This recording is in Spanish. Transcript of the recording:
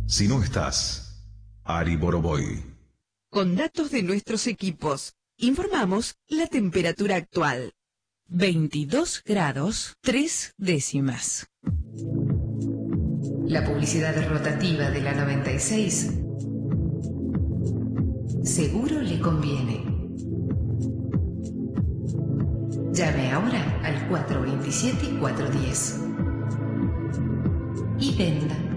Si no estás, Ari Boroboy. Con datos de nuestros equipos, informamos la temperatura actual. 22 grados 3 décimas. La publicidad rotativa de la 96 seguro le conviene. Llame ahora al 427-410 y venda.